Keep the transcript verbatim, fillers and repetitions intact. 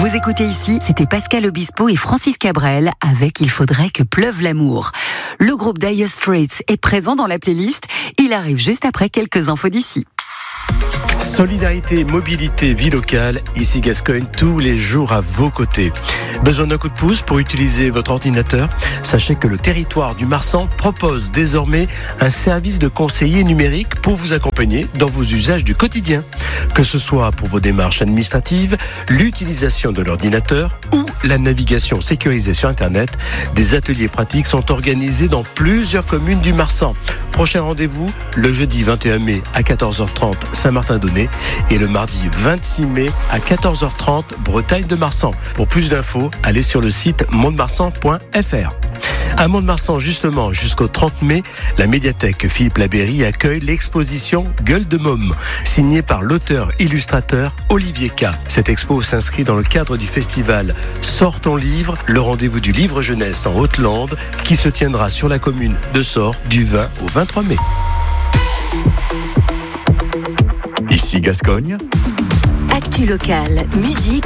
Vous écoutez ici, c'était Pascal Obispo et Francis Cabrel avec Il faudrait que pleuve l'amour. Le groupe Dire Straits est présent dans la playlist. Il arrive juste après quelques infos d'ici. Solidarité, mobilité, vie locale, ici Gascogne, tous les jours à vos côtés. Besoin d'un coup de pouce pour utiliser votre ordinateur? Sachez que le territoire du Marsan propose désormais un service de conseiller numérique pour vous accompagner dans vos usages du quotidien. Que ce soit pour vos démarches administratives, l'utilisation de l'ordinateur ou la navigation sécurisée sur Internet, des ateliers pratiques sont organisés dans plusieurs communes du Marsan. Prochain rendez-vous, le jeudi vingt et un mai à quatorze heures trente, Saint-Martin-d'Aunay et le mardi vingt-six mai à quatorze heures trente, Bretagne de Marsan. Pour plus d'infos, allez sur le site mont-de-marsan point f r. À Mont-de-Marsan, justement, jusqu'au trente mai, la médiathèque Philippe Labéry accueille l'exposition Gueule de Môme, signée par l'auteur-illustrateur Olivier K. Cette expo s'inscrit dans le cadre du festival Sors ton livre, le rendez-vous du livre jeunesse en Haute-Lande, qui se tiendra sur la commune de Sors du vingt au vingt-trois mai. Ici Gascogne. Actu locale, musique